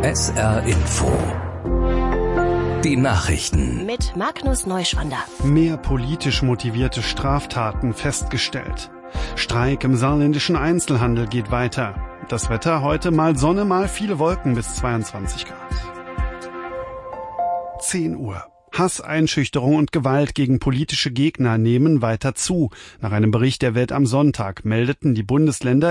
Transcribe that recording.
SR Info. Die Nachrichten. Mit Magnus Neuschwander. Mehr politisch motivierte Straftaten festgestellt. Streik im saarländischen Einzelhandel geht weiter. Das Wetter heute mal Sonne, mal viele Wolken bis 22 Grad. 10 Uhr. Hasseinschüchterung und Gewalt gegen politische Gegner nehmen weiter zu. Nach einem Bericht der Welt am Sonntag meldeten die Bundesländer